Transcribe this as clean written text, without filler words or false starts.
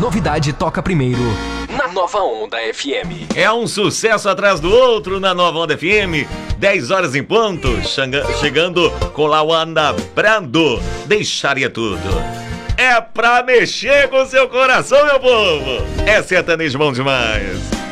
novidade toca primeiro na Nova Onda FM. É um sucesso atrás do outro na Nova Onda FM. 10 horas em ponto. Chegando com Lauanda Brando. Deixaria tudo. É pra mexer com seu coração, meu povo. É sertanejo bom demais.